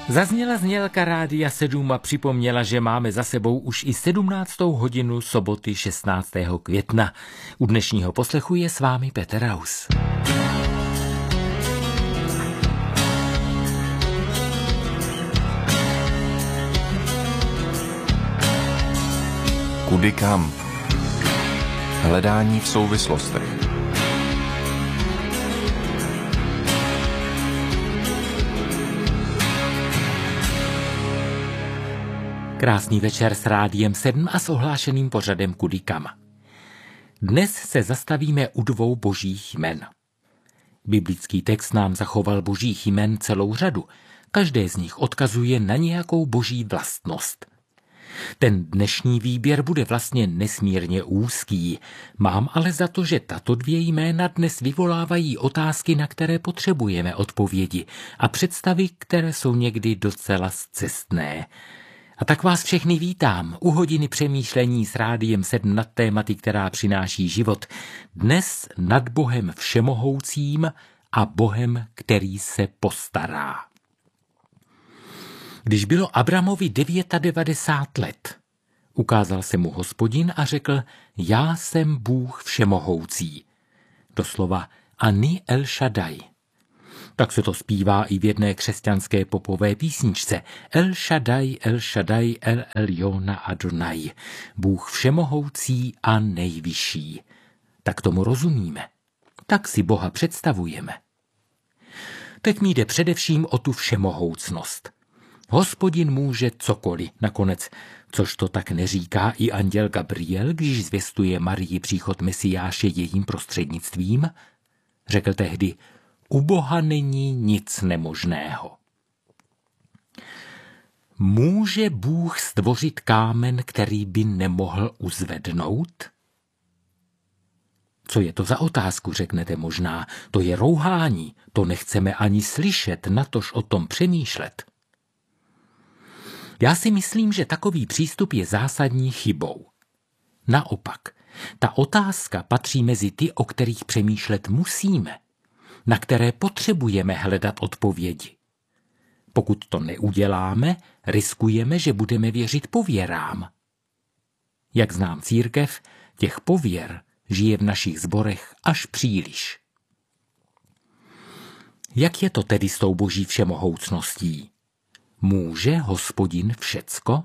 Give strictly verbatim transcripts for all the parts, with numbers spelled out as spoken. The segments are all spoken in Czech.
Zazněla znělka Rádia sedm a připomněla, že máme za sebou už i sedmnáctou hodinu soboty šestnáctého května. U dnešního poslechu je s vámi Petr Raus. Kudy kam? Hledání v souvislostech. Krásný večer s Rádiem sedm a s ohlášeným pořadem Kudy kam. Dnes se zastavíme u dvou božích jmen. Biblický text nám zachoval božích jmen celou řadu. Každé z nich odkazuje na nějakou boží vlastnost. Ten dnešní výběr bude vlastně nesmírně úzký. Mám ale za to, že tato dvě jména dnes vyvolávají otázky, na které potřebujeme odpovědi a představy, které jsou někdy docela scestné. A tak vás všechny vítám u hodiny přemýšlení s Rádiem sedm nad tématy, která přináší život. Dnes nad Bohem všemohoucím a Bohem, který se postará. Když bylo Abramovi devadesát devět let, ukázal se mu Hospodin a řekl: Já jsem Bůh všemohoucí. Doslova Ani El Shaddai. Tak se to zpívá i v jedné křesťanské popové písničce. El Shaddai, El Shaddai, El Eliona Adonai. Bůh všemohoucí a nejvyšší. Tak tomu rozumíme. Tak si Boha představujeme. Teď mi jde především o tu všemohoucnost. Hospodin může cokoliv, nakonec, což to tak neříká i anděl Gabriel, když zvěstuje Marii příchod Mesiáše jejím prostřednictvím. Řekl tehdy: U Boha není nic nemožného. Může Bůh stvořit kámen, který by nemohl uzvednout? Co je to za otázku, řeknete možná. To je rouhání, to nechceme ani slyšet, natož o tom přemýšlet. Já si myslím, že takový přístup je zásadní chybou. Naopak, ta otázka patří mezi ty, o kterých přemýšlet musíme, na které potřebujeme hledat odpovědi. Pokud to neuděláme, riskujeme, že budeme věřit pověrám. Jak znám církev, těch pověr žije v našich sborech až příliš. Jak je to tedy s tou boží všemohoucností? Může Hospodin všecko?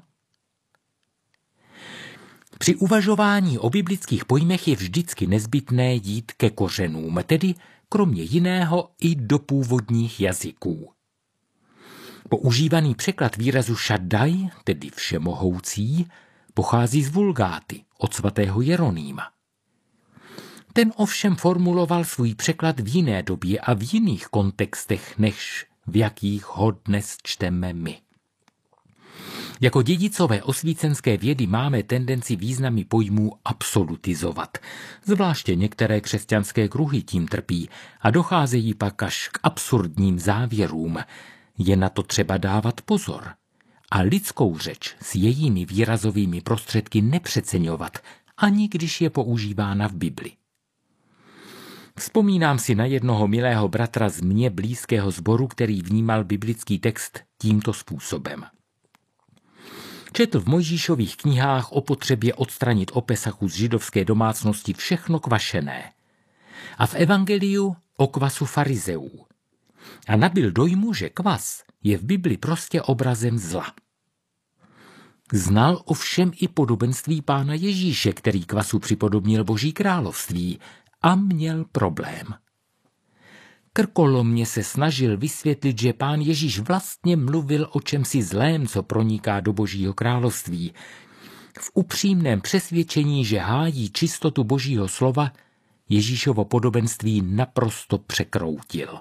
Při uvažování o biblických pojmech je vždycky nezbytné jít ke kořenům, tedy kromě jiného i do původních jazyků. Používaný překlad výrazu Shaddai, tedy všemohoucí, pochází z Vulgáty od svatého Jeronýma. Ten ovšem formuloval svůj překlad v jiné době a v jiných kontextech, než v jakých ho dnes čteme my. Jako dědicové osvícenské vědy máme tendenci významy pojmů absolutizovat. Zvláště některé křesťanské kruhy tím trpí a docházejí pak až k absurdním závěrům. Je na to třeba dávat pozor a lidskou řeč s jejími výrazovými prostředky nepřeceňovat, ani když je používána v Bibli. Vzpomínám si na jednoho milého bratra z mně blízkého sboru, který vnímal biblický text tímto způsobem. Četl v Mojžíšových knihách o potřebě odstranit opesachu z židovské domácnosti všechno kvašené. A v evangeliu o kvasu farizeů. A nabyl dojmu, že kvas je v Bibli prostě obrazem zla. Znal ovšem i podobenství pána Ježíše, který kvasu připodobnil Boží království, a měl problém. Krkolomně se snažil vysvětlit, že pán Ježíš vlastně mluvil o čemsi zlém, co proniká do Božího království. V upřímném přesvědčení, že hájí čistotu Božího slova, Ježíšovo podobenství naprosto překroutil.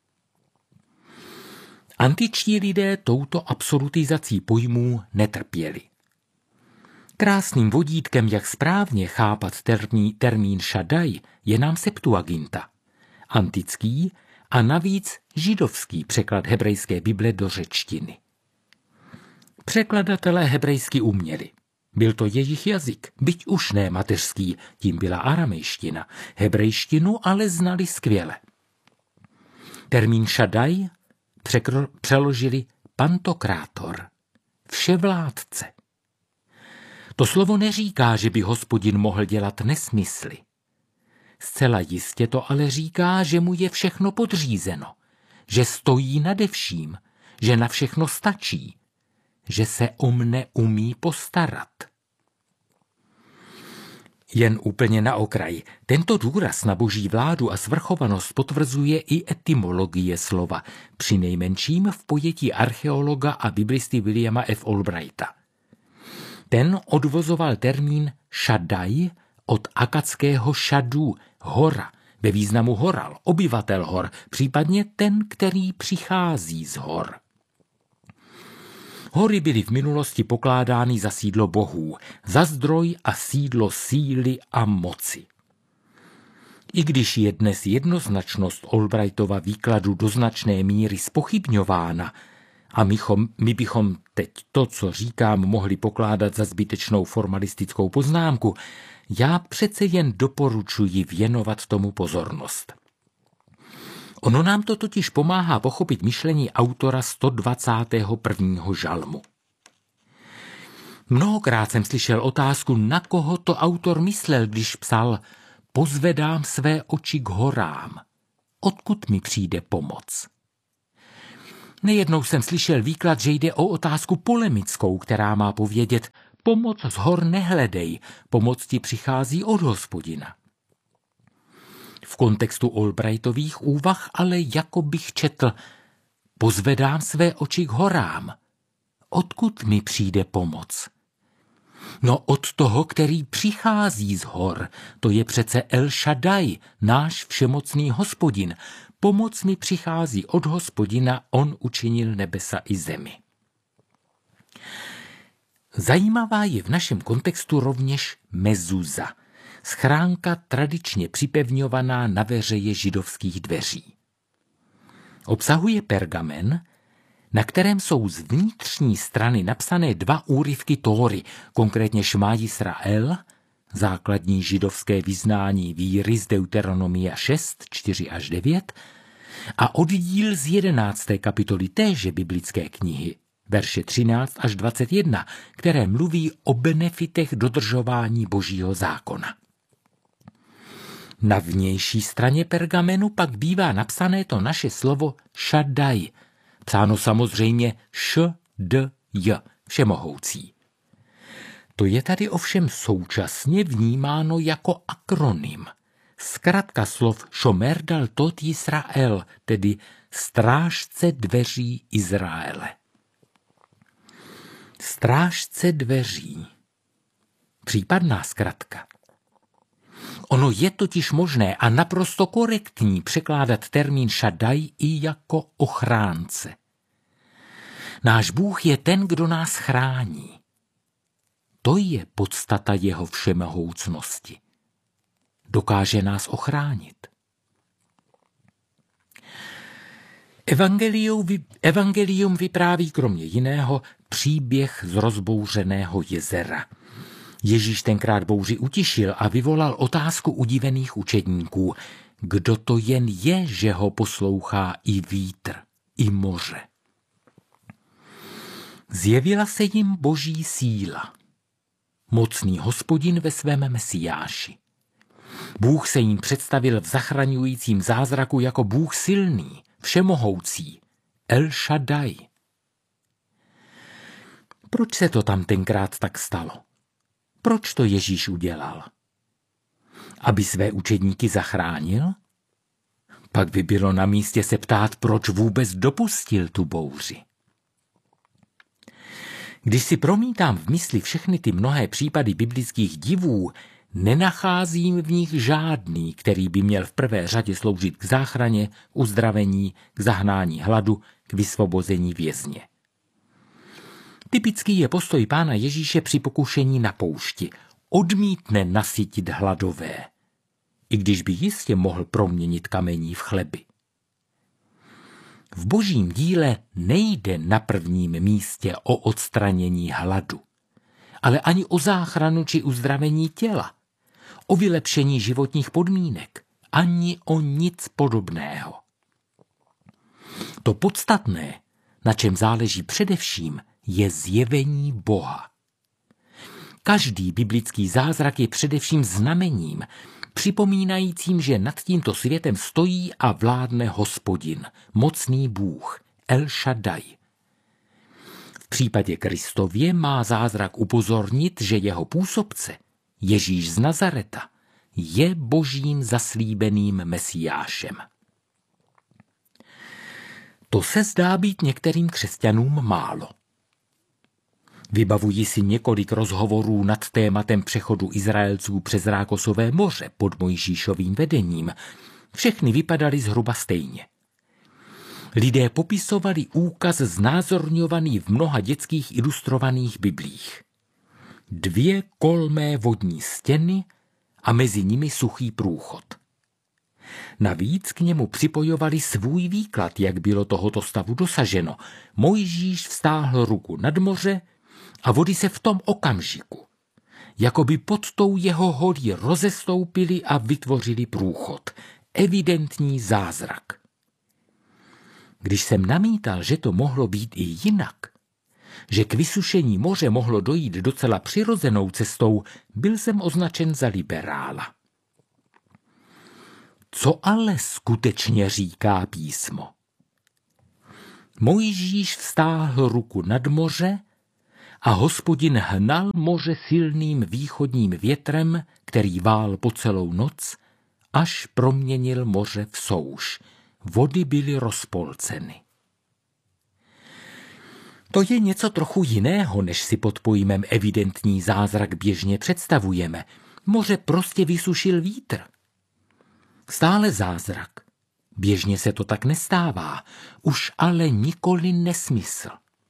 Antičtí lidé touto absolutizací pojmů netrpěli. Krásným vodítkem, jak správně chápat termín, termín Shaddai, je nám Septuaginta, antický a navíc židovský překlad hebrejské Bible do řečtiny. Překladatelé hebrejsky uměli. Byl to jejich jazyk, byť už ne mateřský, tím byla aramejština. Hebrejštinu ale znali skvěle. Termín Shaddai překro, přeložili pantokrátor, vševládce. To slovo neříká, že by Hospodin mohl dělat nesmysly. Zcela jistě to ale říká, že mu je všechno podřízeno, že stojí nade vším, že na všechno stačí, že se o mne umí postarat. Jen úplně na okraj. Tento důraz na boží vládu a svrchovanost potvrzuje i etymologie slova, přinejmenším v pojetí archeologa a biblisty Williama F. Albrighta. Ten odvozoval termín šadaj od akadského šadu, hora, ve významu horal, obyvatel hor, případně ten, který přichází z hor. Hory byly v minulosti pokládány za sídlo bohů, za zdroj a sídlo síly a moci. I když je dnes jednoznačnost Albrightova výkladu do značné míry zpochybňována, a mychom, my bychom teď to, co říkám, mohli pokládat za zbytečnou formalistickou poznámku, já přece jen doporučuji věnovat tomu pozornost. Ono nám to totiž pomáhá pochopit myšlení autora sto dvacátého prvního žalmu. Mnohokrát jsem slyšel otázku, na koho to autor myslel, když psal: pozvedám své oči k horám, odkud mi přijde pomoc. Nejednou jsem slyšel výklad, že jde o otázku polemickou, která má povědět: pomoc z hor nehledej, pomoc ti přichází od Hospodina. V kontextu Albrightových úvah ale jako bych četl: pozvedám své oči k horám, odkud mi přijde pomoc? No od toho, který přichází z hor, to je přece El Shaddai, náš všemocný Hospodin. Pomoc mi přichází od Hospodina, on učinil nebesa i zemi. Zajímavá je v našem kontextu rovněž mezuza, schránka tradičně připevňovaná na veřeji židovských dveří. Obsahuje pergamen, na kterém jsou z vnitřní strany napsané dva úryvky Tóry, konkrétně Šma Jisrael, základní židovské vyznání víry z Deuteronomia šest, čtyři až devět, a oddíl z jedenácté kapitoly téže biblické knihy, verše třináct až dvacet jedna, které mluví o benefitech dodržování božího zákona. Na vnější straně pergamenu pak bývá napsané to naše slovo šadaj, psáno samozřejmě š d j, všemohoucí. To je tady ovšem současně vnímáno jako akronym, zkratka slov Šomer Daltot Jisrael, tedy strážce dveří Izraele. Strážce dveří. Případná zkratka. Ono je totiž možné a naprosto korektní překládat termín šadaj i jako ochránce. Náš Bůh je ten, kdo nás chrání. To je podstata jeho všemohoucnosti. Dokáže nás ochránit. Evangelium, evangelium vypráví kromě jiného příběh z rozbouřeného jezera. Ježíš tenkrát bouři utišil a vyvolal otázku udivených učedníků. Kdo to jen je, že ho poslouchá i vítr, i moře? Zjevila se jim boží síla. Mocný Hospodin ve svém Mesiáši. Bůh se jim představil v zachraňujícím zázraku jako Bůh silný, všemohoucí, El Shaddai. Proč se to tam tenkrát tak stalo? Proč to Ježíš udělal? Aby své učedníky zachránil? Pak by bylo na místě se ptát, proč vůbec dopustil tu bouři. Když si promítám v mysli všechny ty mnohé případy biblických divů, nenacházím v nich žádný, který by měl v prvé řadě sloužit k záchraně, uzdravení, k zahnání hladu, k vysvobození vězně. Typický je postoj Pána Ježíše při pokušení na poušti. Odmítne nasytit hladové, i když by jistě mohl proměnit kamení v chleby. V božím díle nejde na prvním místě o odstranění hladu, ale ani o záchranu či uzdravení těla, o vylepšení životních podmínek, ani o nic podobného. To podstatné, na čem záleží především, je zjevení Boha. Každý biblický zázrak je především znamením, připomínajícím, že nad tímto světem stojí a vládne Hospodin, mocný Bůh, El Shaddai. V případě Kristově má zázrak upozornit, že jeho působce, Ježíš z Nazareta, je božím zaslíbeným Mesiášem. To se zdá být některým křesťanům málo. Vybavuji si několik rozhovorů nad tématem přechodu Izraelců přes Rákosové moře pod Mojžíšovým vedením. Všechny vypadaly zhruba stejně. Lidé popisovali úkaz znázorňovaný v mnoha dětských ilustrovaných biblích. Dvě kolmé vodní stěny a mezi nimi suchý průchod. Navíc k němu připojovali svůj výklad, jak bylo tohoto stavu dosaženo. Mojžíš vztáhl ruku nad moře a vody se v tom okamžiku, jakoby pod tou jeho holí rozestoupily a vytvořili průchod. Evidentní zázrak. Když jsem namítal, že to mohlo být i jinak, že k vysušení moře mohlo dojít docela přirozenou cestou, byl jsem označen za liberála. Co ale skutečně říká písmo? Mojžíš vztáhl ruku nad moře a Hospodin hnal moře silným východním větrem, který vál po celou noc, až proměnil moře v souš. Vody byly rozpolceny. To je něco trochu jiného, než si pod pojmem evidentní zázrak běžně představujeme. Moře prostě vysušil vítr. Stále zázrak. Běžně se to tak nestává, už ale nikoli nesmysl.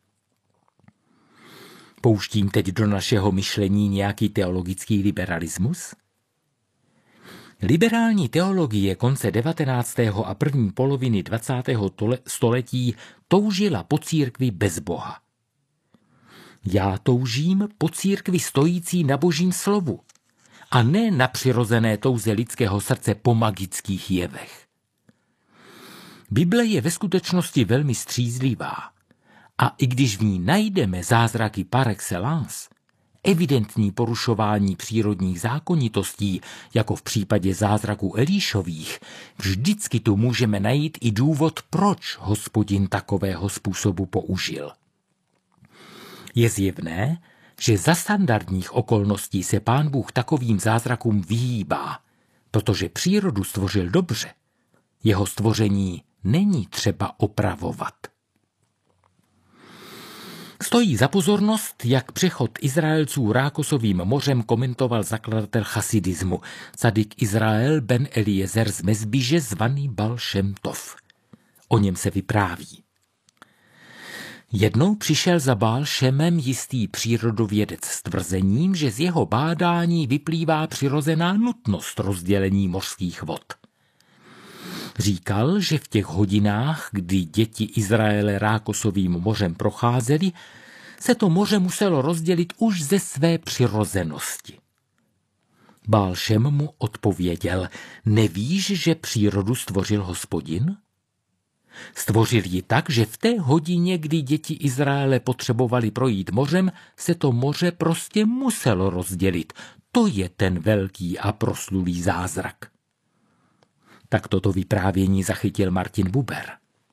Pouštím teď do našeho myšlení nějaký teologický liberalismus? Liberální teologie konce devatenáctého a první poloviny dvacátého století toužila po církvi bez Boha. Já toužím po církvi stojící na božím slovu a ne na přirozené touze lidského srdce po magických jevech. Bible je ve skutečnosti velmi střízlivá a i když v ní najdeme zázraky par excellence, evidentní porušování přírodních zákonitostí, jako v případě zázraků Elíšových, vždycky tu můžeme najít i důvod, proč Hospodin takového způsobu použil. Je zjevné, že za standardních okolností se Pán Bůh takovým zázrakům vyhýbá, protože přírodu stvořil dobře. Jeho stvoření není třeba opravovat. Stojí za pozornost, jak přechod Izraelců Rákosovým mořem komentoval zakladatel chasidismu, Cadik Izrael ben Eliezer z Mezbíže zvaný Baal Šem Tov. O něm se vypráví. Jednou přišel za Baal Šemem jistý přírodovědec s tvrzením, že z jeho bádání vyplývá přirozená nutnost rozdělení mořských vod. Říkal, že v těch hodinách, kdy děti Izraele Rákosovým mořem procházeli, se to moře muselo rozdělit už ze své přirozenosti. Baal Šem mu odpověděl, nevíš, že přírodu stvořil Hospodin? Stvořil ji tak, že v té hodině, kdy děti Izraele potřebovali projít mořem, se to moře prostě muselo rozdělit. To je ten velký a proslulý zázrak. Tak toto vyprávění zachytil Martin Buber.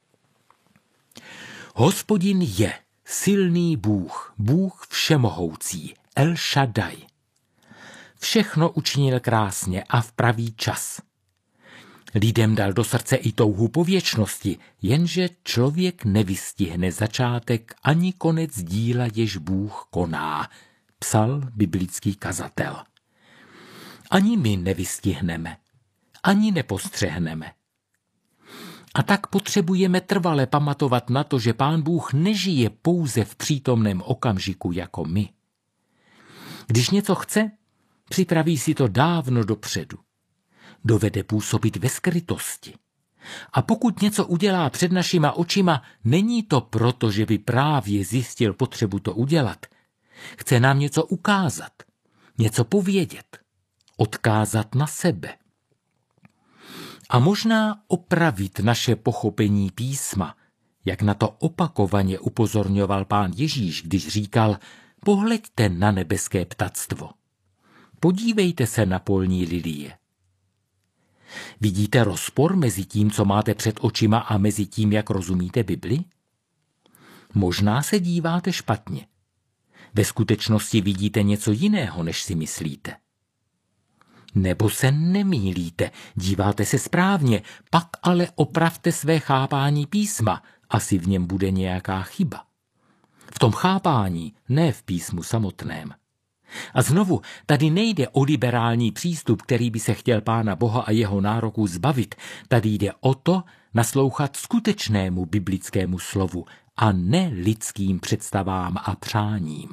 Hospodin je silný Bůh, Bůh všemohoucí, El Shaddai. Všechno učinil krásně a v pravý čas. Lidem dal do srdce i touhu po věčnosti, jenže člověk nevystihne začátek ani konec díla, jež Bůh koná, psal biblický kazatel. Ani my nevystihneme, ani nepostřehneme. A tak potřebujeme trvale pamatovat na to, že Pán Bůh nežije pouze v přítomném okamžiku jako my. Když něco chce, připraví si to dávno dopředu. Dovede působit ve skrytosti. A pokud něco udělá před našima očima, není to proto, že by právě zjistil potřebu to udělat. Chce nám něco ukázat, něco povědět, odkázat na sebe. A možná opravit naše pochopení písma, jak na to opakovaně upozorňoval Pán Ježíš, když říkal: pohleďte na nebeské ptactvo. Podívejte se na polní lilie. Vidíte rozpor mezi tím, co máte před očima, a mezi tím, jak rozumíte Bibli? Možná se díváte špatně. Ve skutečnosti vidíte něco jiného, než si myslíte. Nebo se nemýlíte, díváte se správně, pak ale opravte své chápání písma, asi v něm bude nějaká chyba. V tom chápání, ne v písmu samotném. A znovu, tady nejde o liberální přístup, který by se chtěl Pána Boha a jeho nároků zbavit. Tady jde o to naslouchat skutečnému biblickému slovu a ne lidským představám a přáním.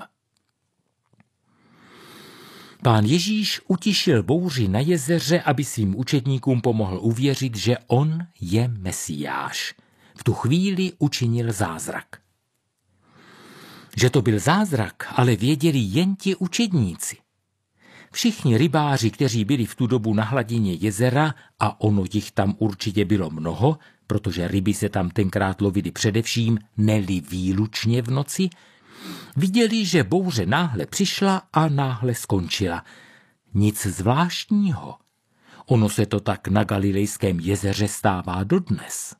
Pán Ježíš utišil bouři na jezeře, aby svým učedníkům pomohl uvěřit, že on je Mesiáš. V tu chvíli učinil zázrak. Že to byl zázrak, ale věděli jen ti učedníci. Všichni rybáři, kteří byli v tu dobu na hladině jezera, a ono jich tam určitě bylo mnoho, protože ryby se tam tenkrát lovily především, ne-li výlučně v noci, viděli, že bouře náhle přišla a náhle skončila. Nic zvláštního. Ono se to tak na Galilejském jezeře stává dodnes.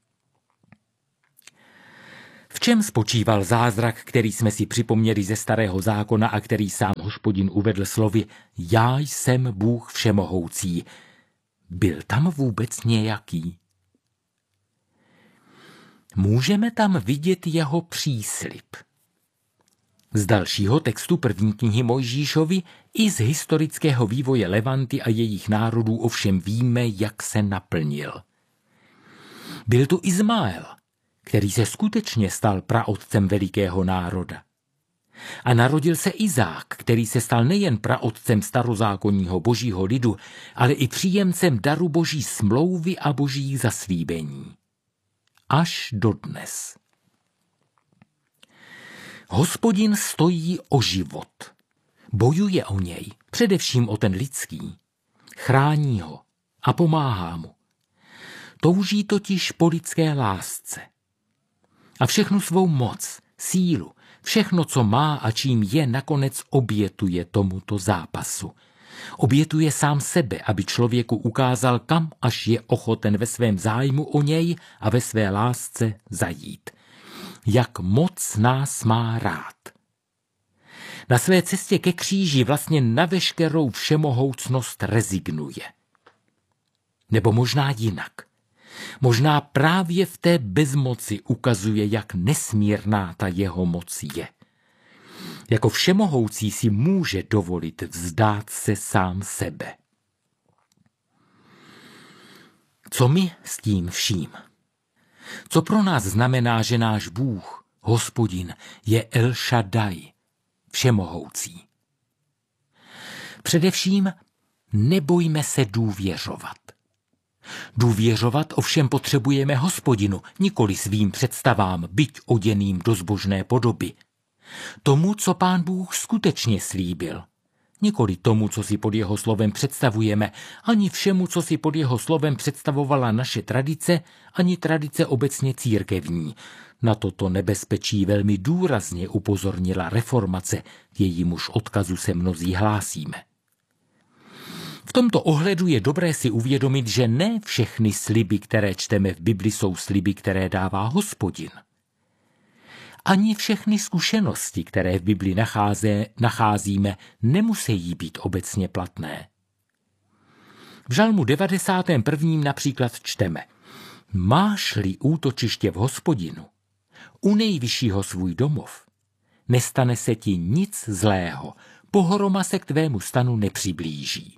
V čem spočíval zázrak, který jsme si připomněli ze Starého zákona a který sám Hospodin uvedl slovy: Já jsem Bůh všemohoucí. Byl tam vůbec nějaký? Můžeme tam vidět jeho příslib. Z dalšího textu první knihy Mojžíšovi i z historického vývoje Levanty a jejich národů ovšem víme, jak se naplnil. Byl tu Izmael, který se skutečně stal praotcem velikého národa. A narodil se Izák, který se stal nejen praotcem starozákonního božího lidu, ale i příjemcem daru boží smlouvy a božích zaslíbení. Až dodnes. Hospodin stojí o život. Bojuje o něj, především o ten lidský. Chrání ho a pomáhá mu. Touží totiž po lidské lásce. A všechnu svou moc, sílu, všechno, co má a čím je, nakonec obětuje tomuto zápasu. Obětuje sám sebe, aby člověku ukázal, kam až je ochoten ve svém zájmu o něj a ve své lásce zajít. Jak moc nás má rád. Na své cestě ke kříži vlastně na veškerou všemohoucnost rezignuje. Nebo možná jinak. Možná právě v té bezmoci ukazuje, jak nesmírná ta jeho moc je. Jako všemohoucí si může dovolit vzdát se sám sebe. Co my s tím vším? Co pro nás znamená, že náš Bůh, Hospodin, je El Shaddai, všemohoucí? Především nebojme se důvěřovat. Důvěřovat ovšem potřebujeme Hospodinu, nikoli svým představám, byť oděným do zbožné podoby. Tomu, co Pán Bůh skutečně slíbil. Nikoli tomu, co si pod jeho slovem představujeme, ani všemu, co si pod jeho slovem představovala naše tradice, ani tradice obecně církevní. Na toto nebezpečí velmi důrazně upozornila reformace, k jejímuž odkazu se mnozí hlásíme. V tomto ohledu je dobré si uvědomit, že ne všechny sliby, které čteme v Bibli, jsou sliby, které dává Hospodin. Ani všechny zkušenosti, které v Bibli nacháze, nacházíme, nemusí být obecně platné. V Žalmu devadesátém prvním například čteme: Máš-li útočiště v Hospodinu, u nejvyššího svůj domov, nestane se ti nic zlého, pohroma se k tvému stanu nepřiblíží.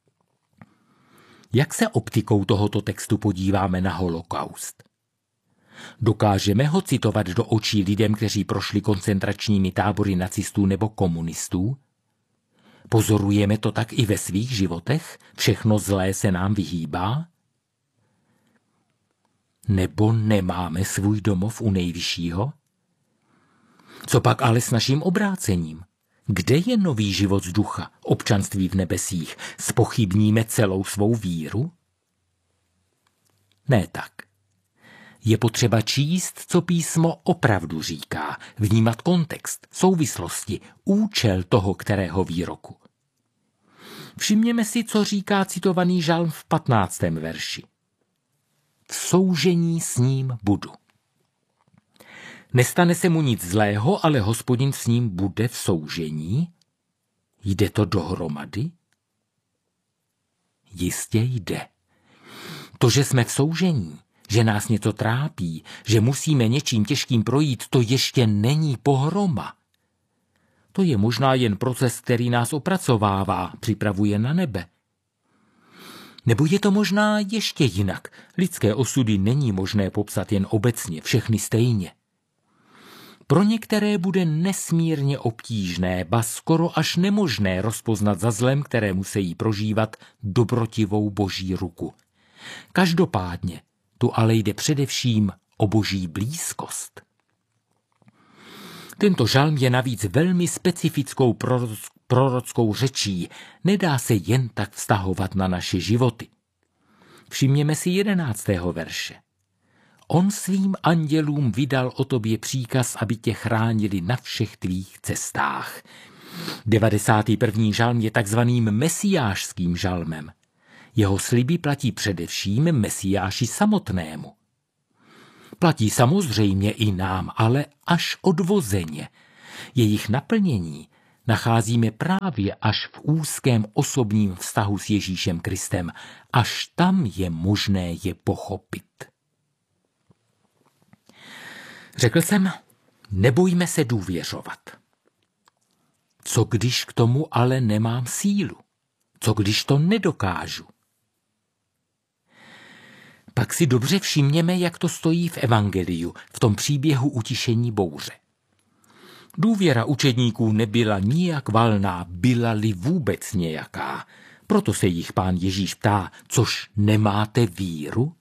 Jak se optikou tohoto textu podíváme na holokaust? Dokážeme ho citovat do očí lidem, kteří prošli koncentračními tábory nacistů nebo komunistů? Pozorujeme to tak i ve svých životech? Všechno zlé se nám vyhýbá? Nebo nemáme svůj domov u nejvyššího? Co pak ale s naším obrácením? Kde je nový život z ducha, občanství v nebesích? Zpochybníme celou svou víru? Ne tak. Je potřeba číst, co písmo opravdu říká, vnímat kontext, souvislosti, účel toho kterého výroku. Všimněme si, co říká citovaný žalm v patnáctém verši. V soužení s ním budu. Nestane se mu nic zlého, ale Hospodin s ním bude v soužení? Jde to dohromady? Jistě jde. To, že jsme v soužení, že nás něco trápí, že musíme něčím těžkým projít, to ještě není pohroma. To je možná jen proces, který nás opracovává, připravuje na nebe. Nebo je to možná ještě jinak. Lidské osudy není možné popsat jen obecně, všechny stejně. Pro některé bude nesmírně obtížné, ba skoro až nemožné rozpoznat za zlem, které musí prožívat, dobrotivou boží ruku. Každopádně tu ale jde především o boží blízkost. Tento žalm je navíc velmi specifickou prorockou řečí, nedá se jen tak vztahovat na naše životy. Všimněme si jedenáctého verše. On svým andělům vydal o tobě příkaz, aby tě chránili na všech tvých cestách. devadesátý první žalm je takzvaným mesiášským žalmem. Jeho sliby platí především Mesiáši samotnému. Platí samozřejmě i nám, ale až odvozeně. Jejich naplnění nacházíme právě až v úzkém osobním vztahu s Ježíšem Kristem. Až tam je možné je pochopit. Řekl jsem, nebojme se důvěřovat. Co když k tomu ale nemám sílu? Co když to nedokážu? Pak si dobře všimněme, jak to stojí v evangeliu, v tom příběhu utišení bouře. Důvěra učedníků nebyla nijak valná, byla-li vůbec nějaká. Proto se jich pán Ježíš ptá, což nemáte víru?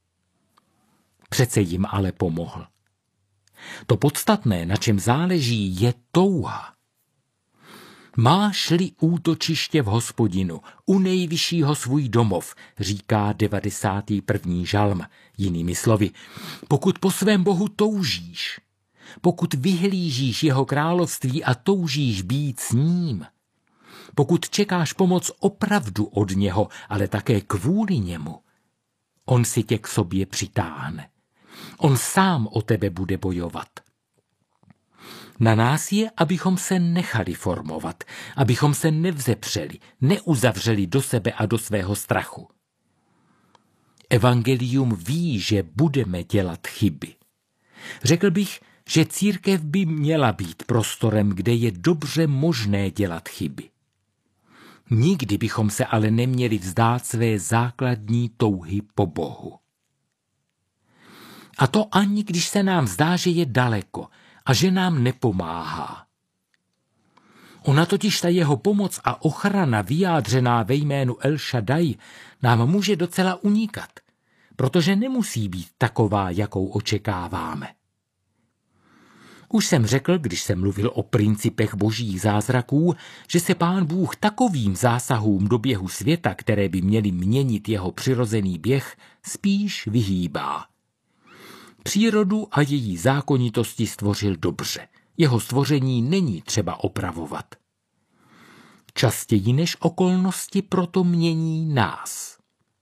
Přece jim ale pomohl. To podstatné, na čem záleží, je touha. Máš-li útočiště v Hospodinu, u nejvyššího svůj domov, říká devadesátý první žalm. Jinými slovy, pokud po svém Bohu toužíš, pokud vyhlížíš jeho království a toužíš být s ním, pokud čekáš pomoc opravdu od něho, ale také kvůli němu, on si tě k sobě přitáhne. On sám o tebe bude bojovat. Na nás je, abychom se nechali formovat, abychom se nevzepřeli, neuzavřeli do sebe a do svého strachu. Evangelium ví, že budeme dělat chyby. Řekl bych, že církev by měla být prostorem, kde je dobře možné dělat chyby. Nikdy bychom se ale neměli vzdát své základní touhy po Bohu. A to ani když se nám zdá, že je daleko a že nám nepomáhá. Ona totiž ta jeho pomoc a ochrana vyjádřená ve jménu El Shaddai nám může docela unikat, protože nemusí být taková, jakou očekáváme. Už jsem řekl, když jsem mluvil o principech božích zázraků, že se pán Bůh takovým zásahům do běhu světa, které by měly měnit jeho přirozený běh, spíš vyhýbá. Přírodu a její zákonitosti stvořil dobře. Jeho stvoření není třeba opravovat. Častěji než okolnosti proto mění nás.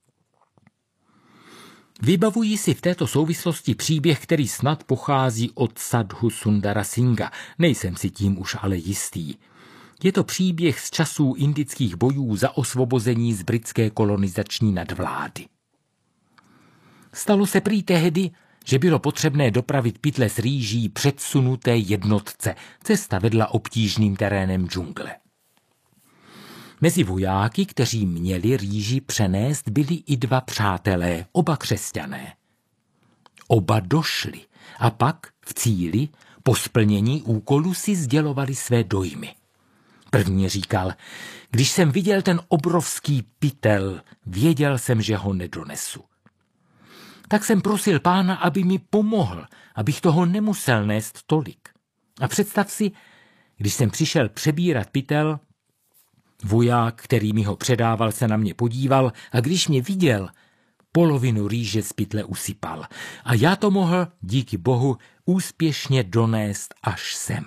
Vybavuji si v této souvislosti příběh, který snad pochází od Sadhu Sundara Singha. Nejsem si tím už ale jistý. Je to příběh z časů indických bojů za osvobození z britské kolonizační nadvlády. Stalo se prý tehdy, že bylo potřebné dopravit pytle s rýží předsunuté jednotce. Cesta vedla obtížným terénem džungle. Mezi vojáky, kteří měli rýži přenést, byli i dva přátelé, oba křesťané. Oba došli a pak v cíli po splnění úkolu si sdělovali své dojmy. První říkal, když jsem viděl ten obrovský pytel, věděl jsem, že ho nedonesu. Tak jsem prosil pána, aby mi pomohl, abych toho nemusel nést tolik. A představ si, když jsem přišel přebírat pytel, voják, který mi ho předával, se na mě podíval a když mě viděl, polovinu rýže z pytle usypal. A já to mohl, díky bohu, úspěšně donést až sem.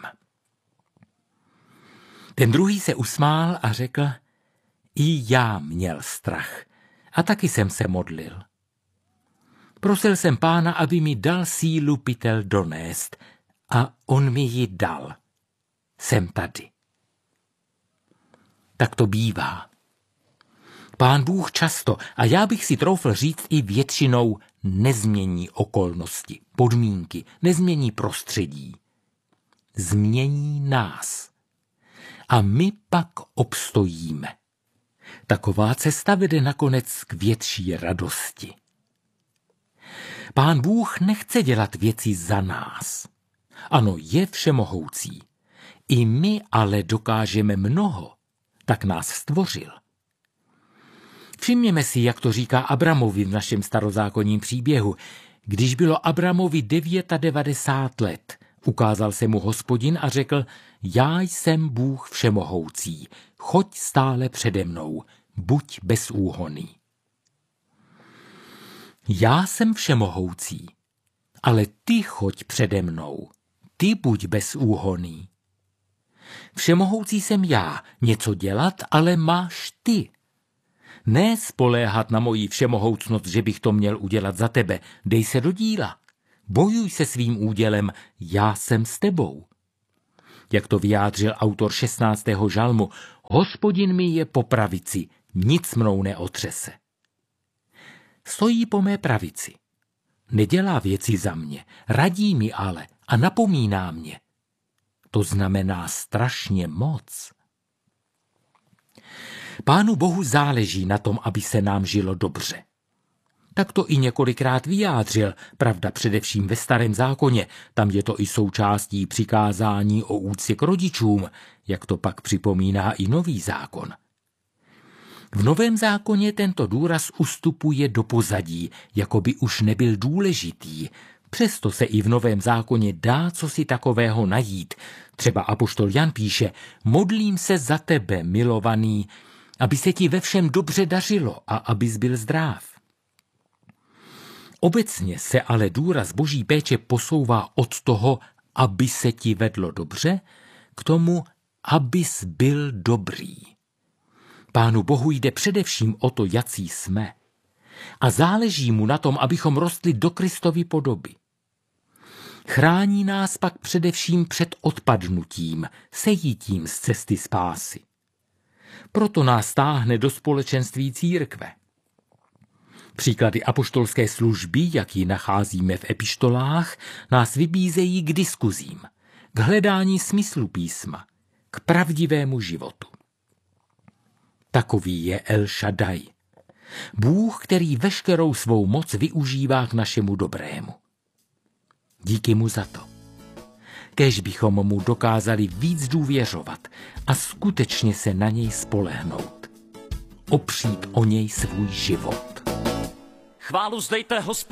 Ten druhý se usmál a řekl, i já měl strach a taky jsem se modlil. Prosil jsem Pána, aby mi dal sílu pytel donést a on mi ji dal. Jsem tady. Tak to bývá. Pán Bůh často, a já bych si troufl říct i většinou, nezmění okolnosti, podmínky, nezmění prostředí. Změní nás. A my pak obstojíme. Taková cesta vede nakonec k větší radosti. Pán Bůh nechce dělat věci za nás. Ano, je všemohoucí. I my ale dokážeme mnoho, tak nás stvořil. Všimněme si, jak to říká Abramovi v našem starozákonním příběhu. Když bylo Abramovi devadesát devět let, ukázal se mu Hospodin a řekl, já jsem Bůh všemohoucí, choď stále přede mnou, buď bezúhonný. Já jsem všemohoucí, ale ty choď přede mnou, ty buď bezúhonný. Všemohoucí jsem já, něco dělat, ale máš ty. Ne spoléhat na moji všemohoucnost, že bych to měl udělat za tebe. Dej se do díla. Bojuj se svým údělem, já jsem s tebou. Jak to vyjádřil autor šestnáctého žalmu, Hospodin mi je po pravici, nic mnou neotřese. Stojí po mé pravici. Nedělá věci za mě, radí mi ale a napomíná mě. To znamená strašně moc. Pánu Bohu záleží na tom, aby se nám žilo dobře. Tak to i několikrát vyjádřil, pravda především ve Starém zákoně, tam je to i součástí přikázání o úctě k rodičům, jak to pak připomíná i Nový zákon. V Novém zákoně tento důraz ustupuje do pozadí, jako by už nebyl důležitý. Přesto se i v Novém zákoně dá cosi takového najít. Třeba apoštol Jan píše, modlím se za tebe, milovaný, aby se ti ve všem dobře dařilo a abys byl zdrav. Obecně se ale důraz boží péče posouvá od toho, aby se ti vedlo dobře, k tomu, abys byl dobrý. Pánu Bohu jde především o to, jací jsme. A záleží mu na tom, abychom rostli do Kristovy podoby. Chrání nás pak především před odpadnutím, sejítím z cesty spásy. Proto nás táhne do společenství církve. Příklady apoštolské služby, jak ji nacházíme v epištolách, nás vybízejí k diskuzím, k hledání smyslu písma, k pravdivému životu. Takový je El Shaddai. Bůh, který veškerou svou moc využívá k našemu dobrému. Díky mu za to. Kéž bychom mu dokázali víc důvěřovat a skutečně se na něj spolehnout. Opřít o něj svůj život. Chválu zdejte, Hospodinu.